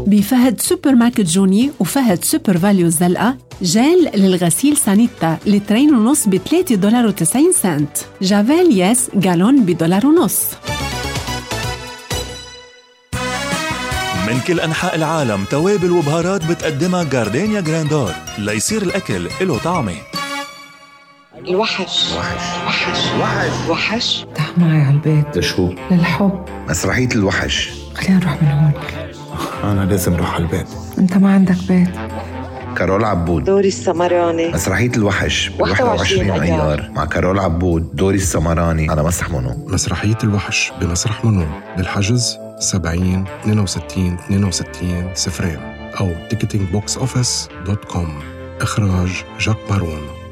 بفهد سوبر ماركت جوني وفهد سوبر فاليو الزلقة جيل للغسيل سانيتا لترين ونص $3.90. جافيل ياس جالون $1.50. من كل أنحاء العالم توابل وبهارات بتقدمها جاردينيا جراندور ليصير الأكل له طعمة. الوحش تعال معي على البيت. لشو؟ للحب. مسرحية الوحش. خلينا نروح من هون. أنا لازم أروح على البيت. أنت ما عندك بيت. كارول عبود دوري السمراني. مسرحية الوحش 21 أيار مع كارول عبود دوري السمراني على مسرح منو. مسرحية الوحش بمسرح منو للحجز 70 62 62 0 أو ticketingboxoffice.com. إخراج جاك مارون.